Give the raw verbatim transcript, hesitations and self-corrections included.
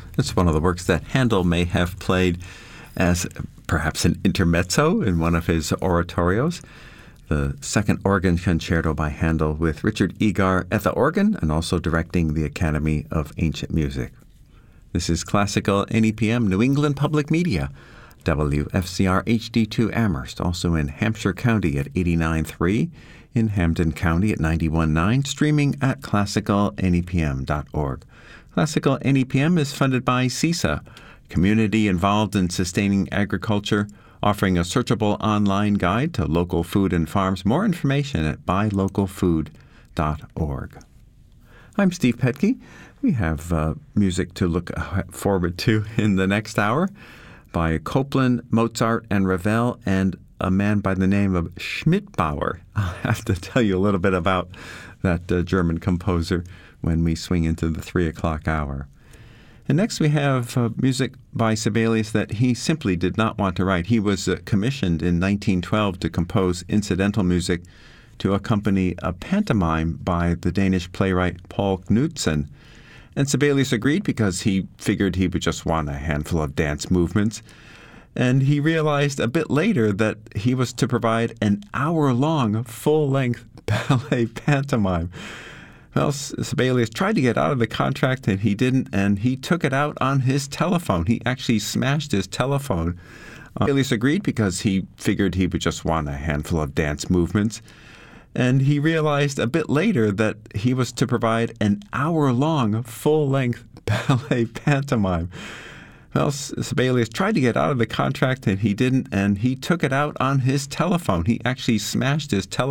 It's one of the works that Handel may have played as perhaps an intermezzo in one of his oratorios. The second organ concerto by Handel with Richard Egar at the organ and also directing the Academy of Ancient Music. This is Classical N E P M, New England Public Media, W F C R H D two Amherst, also in Hampshire County at eighty-nine point three, in Hampden County at ninety-one point nine, streaming at classical N E P M dot org. Classical N E P M is funded by CISA, community involved in sustaining agriculture, offering a searchable online guide to local food and farms. More information at buy local food dot org. I'm Steve Petke. We have uh, music to look forward to in the next hour by Copland, Mozart, and Ravel, and a man by the name of Schmidbauer. I'll have to tell you a little bit about that uh, German composer when we swing into the three o'clock hour. And next we have uh, music by Sibelius that he simply did not want to write. He was uh, commissioned in nineteen twelve to compose incidental music to accompany a pantomime by the Danish playwright Paul Knudsen. And Sibelius agreed because he figured he would just want a handful of dance movements. And he realized a bit later that he was to provide an hour-long, full-length ballet pantomime. Well, Sibelius tried to get out of the contract, and he didn't, and he took it out on his telephone. He actually smashed his telephone. Uh, Sibelius agreed because he figured he would just want a handful of dance movements. And he realized a bit later that he was to provide an hour-long, full-length ballet pantomime. Well, Sibelius tried to get out of the contract, and he didn't, and he took it out on his telephone. He actually smashed his telephone.